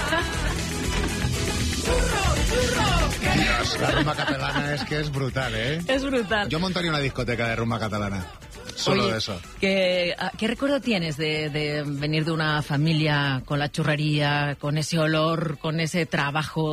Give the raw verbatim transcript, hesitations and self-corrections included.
Dios, la rumba catalana es que es brutal, ¿eh? Es brutal. Yo montaría una discoteca de rumba catalana. Solo Oye, de eso. ¿qué, ¿Qué recuerdo tienes de, de venir de una familia con la churrería, con ese olor, con ese trabajo